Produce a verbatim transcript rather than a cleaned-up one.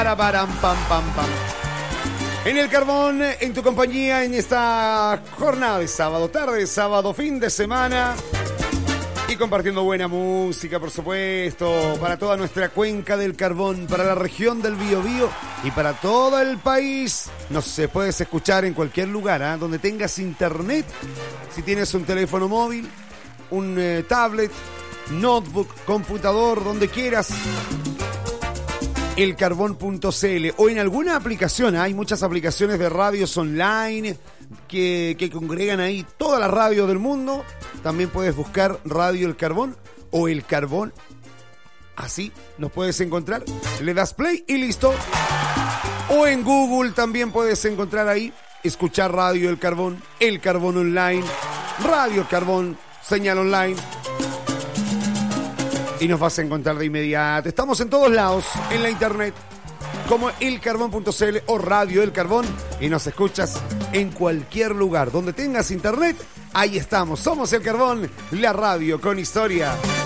Para, param, pam, pam, pam. En el Carbón, en tu compañía, en esta jornada de sábado, tarde de sábado, fin de semana. Y compartiendo buena música, por supuesto, para toda nuestra cuenca del Carbón, para la región del Biobío y para todo el país. Nos se puedes escuchar en cualquier lugar, ¿eh? Donde tengas internet, si tienes un teléfono móvil, un eh, tablet, notebook, computador, donde quieras. el carbón punto c l o en alguna aplicación. Hay muchas aplicaciones de radios online que, que congregan ahí toda la radio del mundo. También puedes buscar Radio El Carbón o El Carbón. Así nos puedes encontrar. Le das play y listo. O en Google también puedes encontrar ahí, escuchar Radio El Carbón, El Carbón Online, Radio El Carbón, señal online. Y nos vas a encontrar de inmediato. Estamos en todos lados, en la internet, como el carbón punto c l o Radio El Carbón. Y nos escuchas en cualquier lugar. Donde tengas internet, ahí estamos. Somos El Carbón, la radio con historia.